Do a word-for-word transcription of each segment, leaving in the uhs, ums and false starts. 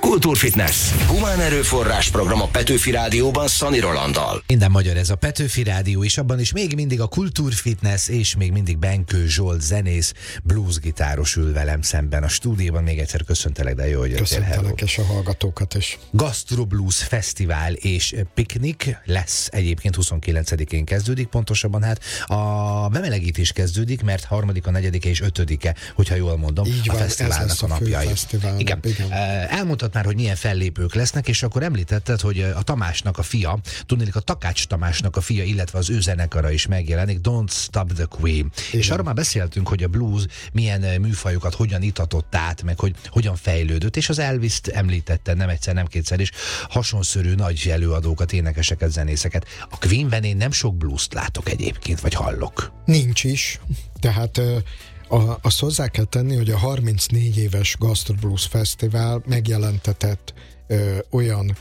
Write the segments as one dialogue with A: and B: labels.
A: Kultúrfitness. Humán erőforrás program a Petőfi Rádióban Szani Rolanddal.
B: Minden magyar ez a Petőfi Rádió, és abban is még mindig a Kultúrfitness, és még mindig Benkő Zsolt zenész, bluesgitáros ül velem szemben a stúdióban. Még egyszer köszöntelek, de jó, hogy jöttél.
C: Köszöntelek, és a hallgatókat is.
B: Gastro Blues Fesztivál és piknik lesz egyébként, huszonkilencedikén kezdődik, pontosabban hát a bemelegítés kezdődik, mert harmadika, negyedike és ötödike, hogyha jól mondom,
C: így
B: a
C: van,
B: fesztiválnak a, a napjai. Igen. Igen. Elmondtad már, hogy milyen fellépők lesznek, és akkor említetted, hogy a Tamásnak a fia, tudnék a Takács Tamásnak a fia, illetve az ő zenekara is megjelenik, Don't Stop the Queen. Igen. És arra már beszéltünk, hogy a blues milyen műfajokat hogyan itatott át, meg hogy hogyan fejlődött, és az Elvis-t említette nem egyszer, nem kétszer is, hasonszörű nagy előadókat, énekeseket, zenészeket. A Queenben én nem sok bluest látok egyébként, vagy hallok.
C: Nincs is. Tehát A, azt hozzá kell tenni, hogy a harmincnégy éves Gastro Blues Fesztivál megjelentetett ö, olyan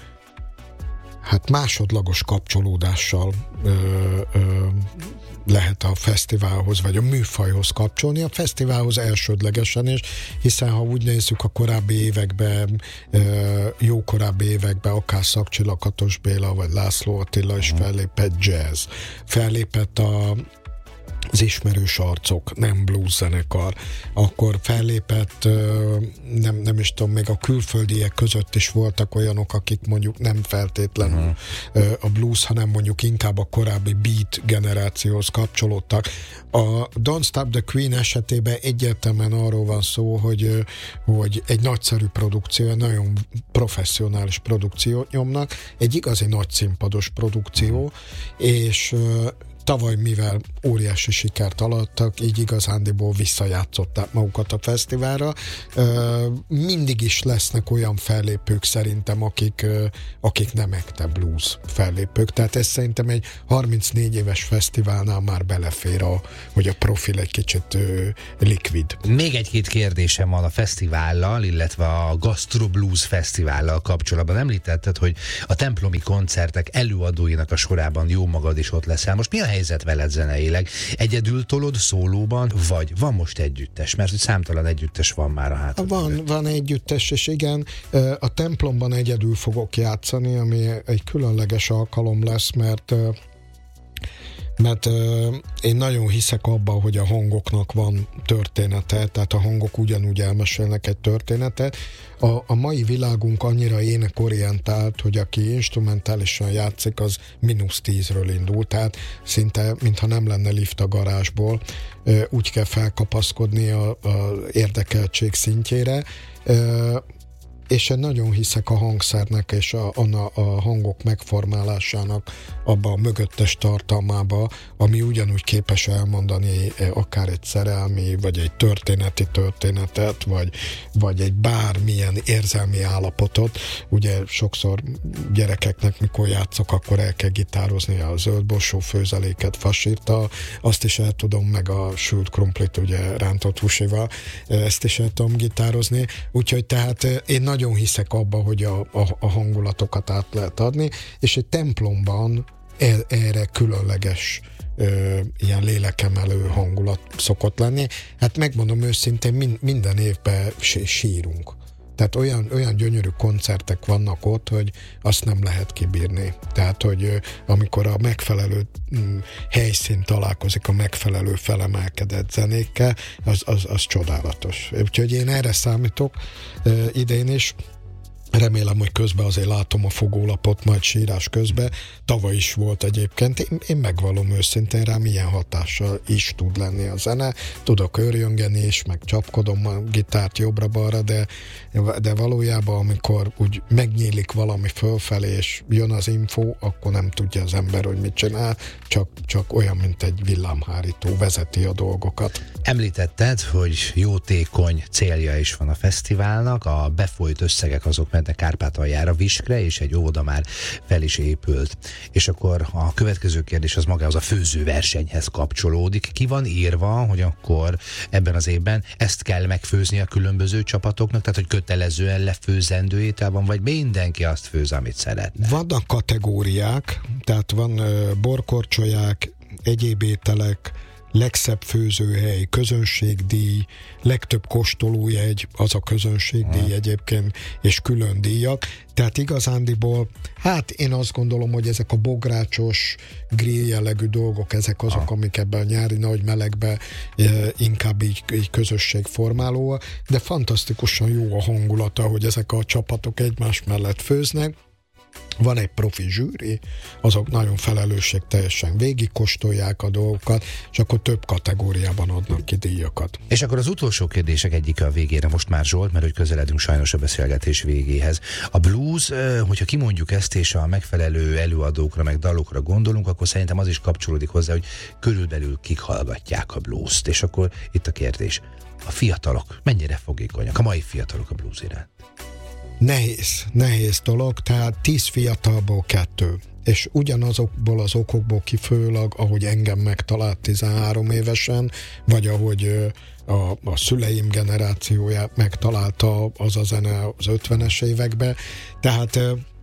C: hát másodlagos kapcsolódással ö, ö, lehet a fesztiválhoz, vagy a műfajhoz kapcsolni. A fesztiválhoz elsődlegesen is, hiszen ha úgy nézzük a korábbi években, jó korábbi években, akár Szakcsi-Lakatos Béla, vagy László Attila is fellépett jazz. Fellépett a az ismerős arcok, nem blues zenekar, akkor fellépett, nem, nem is tudom, még a külföldiek között is voltak olyanok, akik mondjuk nem feltétlenül uh-huh. a blues, hanem mondjuk inkább a korábbi beat generációhoz kapcsolódtak. A Don't Stop the Queen esetében egyértelműen arról van szó, hogy, hogy egy nagyszerű produkció, egy nagyon professzionális produkciót nyomnak, egy igazi nagy színpados produkció, uh-huh. és tavaly, mivel óriási sikert alattak, így igazándiból visszajátszották magukat a fesztiválra. Mindig is lesznek olyan fellépők szerintem, akik, akik nem ekte blues fellépők. Tehát ez szerintem egy harmincnégy éves fesztiválnál már belefér, a, hogy a profil egy kicsit likvid.
B: Még egy-két kérdésem van a fesztivállal, illetve a Gastro Blues Fesztivállal kapcsolatban. Említetted, hogy a templomi koncertek előadóinak a sorában jó magad is ott leszel. Most mi a helyzet veled zeneileg? Egyedül tolod szólóban, vagy van most együttes? Mert számtalan együttes van már a hátad.
C: Van, van együttes, és igen, a templomban egyedül fogok játszani, ami egy különleges alkalom lesz, mert mert uh, én nagyon hiszek abban, hogy a hangoknak van története, tehát a hangok ugyanúgy elmesélnek egy történetet. A, a mai világunk annyira énekorientált, hogy aki instrumentálisan játszik, az mínusz tízről indul, tehát szinte, mintha nem lenne lift a garázsból, uh, úgy kell felkapaszkodni a, a érdekeltség szintjére, uh, és én nagyon hiszek a hangszernek és a, a, a hangok megformálásának abba a mögöttes tartalmába, ami ugyanúgy képes elmondani akár egy szerelmi, vagy egy történeti történetet, vagy, vagy egy bármilyen érzelmi állapotot. Ugye sokszor gyerekeknek, mikor játszok, akkor el kell gitározni a zöldborsó főzeléket fasírta, azt is el tudom, meg a sült krumplit, ugye rántott húsival, ezt is el tudom gitározni. Úgyhogy tehát én nagyon Nagyon hiszek abba, hogy a, a, a hangulatokat át lehet adni, és egy templomban el, erre különleges ö, ilyen lélekemelő hangulat szokott lenni. Hát megmondom őszintén, min, minden évben sírunk. Tehát olyan, olyan gyönyörű koncertek vannak ott, hogy azt nem lehet kibírni. Tehát, hogy amikor a megfelelő helyszín találkozik a megfelelő felemelkedett zenékkel, az, az, az csodálatos. Úgyhogy én erre számítok idén is. Remélem, hogy közben azért látom a fogólapot, majd sírás közben. Tavaly is volt egyébként. Én, én megvallom őszintén rá, milyen hatással is tud lenni a zene. Tudok őrjöngeni is, meg csapkodom a gitárt jobbra-balra, de, de valójában, amikor úgy megnyílik valami fölfelé, és jön az info, akkor nem tudja az ember, hogy mit csinál, csak, csak olyan, mint egy villámhárító, vezeti a dolgokat.
B: Említetted, hogy jótékony célja is van a fesztiválnak, a befolyt összegek azok mentek Kárpátaljára, Viskre, és egy óvoda már fel is épült. És akkor a következő kérdés az magához a főzőversenyhez kapcsolódik. Ki van írva, hogy akkor ebben az évben ezt kell megfőzni a különböző csapatoknak, tehát hogy kötelezően lefőzendő étel van, vagy mindenki azt főz, amit szeretne?
C: Vannak kategóriák, tehát van uh, borkorcsolyák, egyéb ételek, legszebb főzőhely, közönségdíj, legtöbb kóstolójegy, az a közönségdíj egyébként, és külön díjak. Tehát igazándiból, hát én azt gondolom, hogy ezek a bográcsos, grill jellegű dolgok, ezek azok, ah. amik ebben a nyári nagy melegben e, inkább így, így közösségformálóak, de fantasztikusan jó a hangulata, hogy ezek a csapatok egymás mellett főznek. Van egy profi zsűri, azok nagyon felelősségteljesen végigkóstolják a dolgokat, és akkor több kategóriában adnak ki díjakat.
B: És akkor az utolsó kérdések egyike a végére most már, Zsolt, mert hogy közeledünk sajnos a beszélgetés végéhez. A blues, hogyha kimondjuk ezt, és a megfelelő előadókra, meg dalokra gondolunk, akkor szerintem az is kapcsolódik hozzá, hogy körülbelül kik hallgatják a bluest. És akkor itt a kérdés, a fiatalok mennyire fogékonyak, a mai fiatalok a blues iránt?
C: Nehéz, nehéz dolog, tehát tíz fiatalból kettő. És ugyanazokból az okokból kifolyólag, ahogy engem megtalált tizenhárom évesen, vagy ahogy a, a szüleim generációját megtalálta az a zene az ötvenes években. Tehát,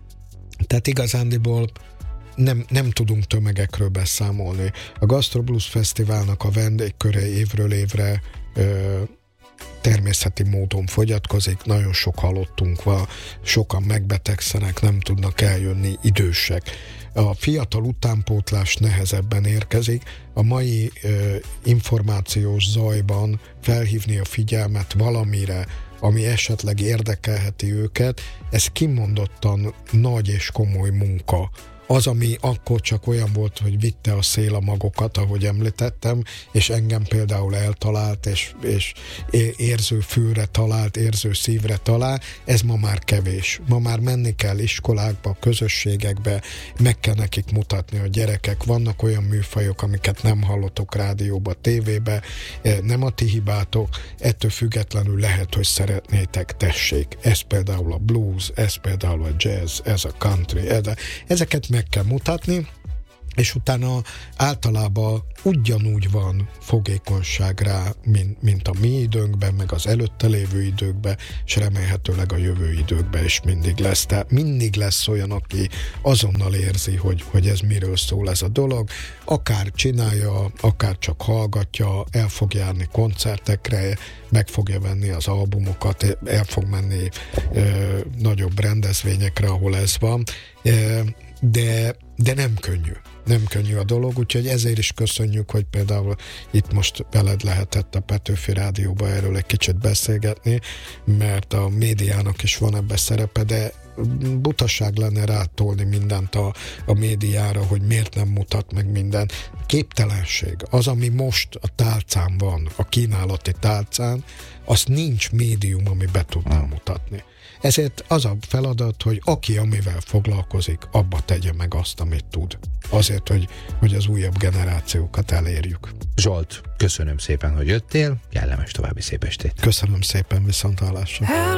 C: tehát igazándiból nem, nem tudunk tömegekről beszámolni. A Gastro Blues Fesztiválnak a vendégköre évről évre ö, természeti módon fogyatkozik, nagyon sok halottunk van, sokan megbetegszenek, nem tudnak eljönni, idősek. A fiatal utánpótlás nehezebben érkezik. A mai ö, információs zajban felhívni a figyelmet valamire, ami esetleg érdekelheti őket, ez kimondottan nagy és komoly munka. Az, ami akkor csak olyan volt, hogy vitte a szél a magokat, ahogy említettem, és engem például eltalált, és, és érző fülre talált, érző szívre talál, ez ma már kevés. Ma már menni kell iskolákba, közösségekbe, meg kell nekik mutatni a gyerekek. Vannak olyan műfajok, amiket nem hallotok rádióba, tévébe, nem a ti hibátok, ettől függetlenül lehet, hogy szeretnétek, tessék. Ez például a blues, ez például a jazz, ez a country, ez a, ezeket meg kell mutatni, és utána általában ugyanúgy van fogékonyság rá, mint, mint a mi időnkben, meg az előtte lévő időkben, és remélhetőleg a jövő időkben is mindig lesz. Tehát mindig lesz olyan, aki azonnal érzi, hogy, hogy ez miről szól ez a dolog, akár csinálja, akár csak hallgatja, el fog járni koncertekre, meg fogja venni az albumokat, el fog menni e, nagyobb rendezvényekre, ahol ez van, e, de, de nem könnyű. Nem könnyű a dolog, úgyhogy ezért is köszönjük, hogy például itt most veled lehetett a Petőfi Rádióban erről egy kicsit beszélgetni, mert a médiának is van ebbe szerepe, de butaság lenne rátolni mindent a, a médiára, hogy miért nem mutat meg minden. Képtelenség. Az, ami most a tálcán van, a kínálati tálcán, az nincs médium, ami be tudná mutatni. Ezért az a feladat, hogy aki amivel foglalkozik, abba tegye meg azt, amit tud. Azért, hogy, hogy az újabb generációkat elérjük.
B: Zsolt, köszönöm szépen, hogy jöttél, kellemes további szép estét.
C: Köszönöm szépen, viszonthallásra.